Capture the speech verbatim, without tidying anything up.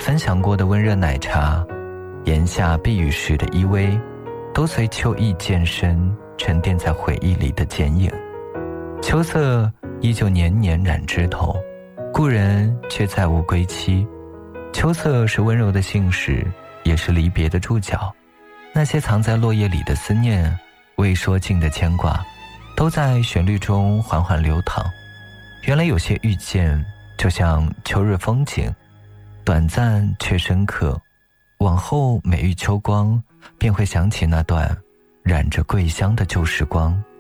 分享过的温热奶茶，炎夏避雨时的依偎，都随秋意渐深，沉淀在回忆里的剪影。秋色依旧年年染枝头，故人却再无归期。秋色是温柔的信使，也是离别的注脚。那些藏在落叶里的思念，未说尽的牵挂，都在旋律中缓缓流淌。原来有些遇见就像秋日风景，短暂却深刻，往后每遇秋光，便会想起那段染着桂香的旧时光。